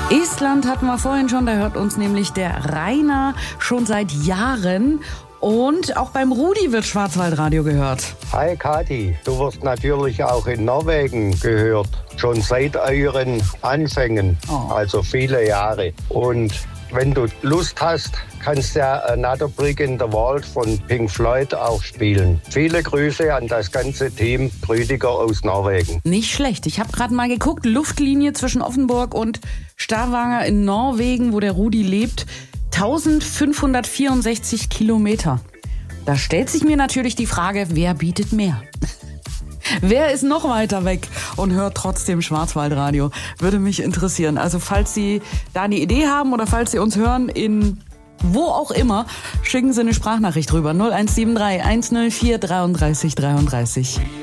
Estland hatten wir vorhin schon, da hört uns nämlich der Rainer schon seit Jahren. Und auch beim Rudi wird Schwarzwaldradio gehört. Hi Kathi, du wirst natürlich auch in Norwegen gehört. Schon seit euren Anfängen, also viele Jahre. Und wenn du Lust hast, kannst du ja Another Brick in the Wall von Pink Floyd auch spielen. Viele Grüße an das ganze Team Rüdiger aus Norwegen. Nicht schlecht. Ich habe gerade mal geguckt, Luftlinie zwischen Offenburg und Stavanger in Norwegen, wo der Rudi lebt, 1564 Kilometer. Da stellt sich mir natürlich die Frage, wer bietet mehr? Wer ist noch weiter weg und hört trotzdem Schwarzwaldradio? Würde mich interessieren. Also falls Sie da eine Idee haben oder falls Sie uns hören in wo auch immer, schicken Sie eine Sprachnachricht rüber. 0173 104 33 33.